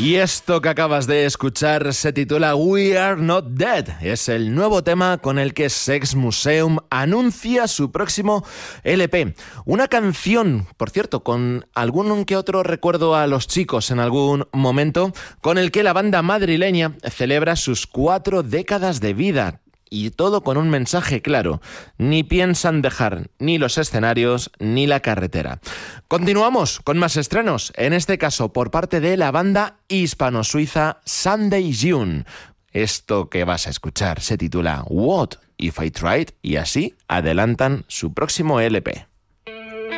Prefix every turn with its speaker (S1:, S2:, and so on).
S1: Y esto que acabas de escuchar se titula We Are Not Dead. Es el nuevo tema con el que Sex Museum anuncia su próximo LP. Una canción, por cierto, con algún que otro recuerdo a los chicos en algún momento, con el que la banda madrileña celebra sus 4 décadas de vida. Y todo con un mensaje claro: ni piensan dejar ni los escenarios ni la carretera. Continuamos con más estrenos, en este caso por parte de la banda hispano-suiza Sunday June. Esto que vas a escuchar se titula What If I Tried, y así adelantan su próximo LP.